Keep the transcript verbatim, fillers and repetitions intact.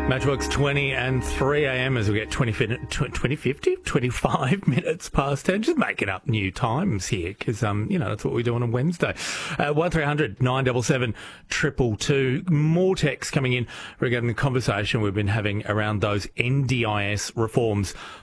Matchbox twenty and three a.m. as we get twenty, twenty, fifty, twenty-five minutes past ten. Just making up new times here because, um, you know, that's what we do on a Wednesday. Uh, one three hundred nine seven seven two two two. More texts coming in regarding the conversation we've been having around those N D I S reforms